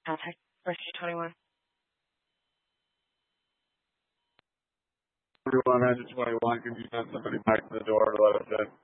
Contact Rescue 21. 41, Engine 21, can you send somebody back to the door to let us in?